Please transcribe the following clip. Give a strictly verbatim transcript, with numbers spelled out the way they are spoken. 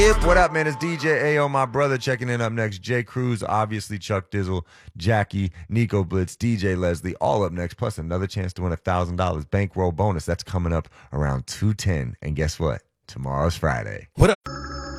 Yep, what up, man? It's D J A O, my brother, checking in up next. Jay Cruz, obviously Chuck Dizzle, Jackie, Nico Blitz, D J Leslie, all up next, plus another chance to win a thousand dollars bankroll bonus. That's coming up around two ten. And guess what? Tomorrow's Friday. What up?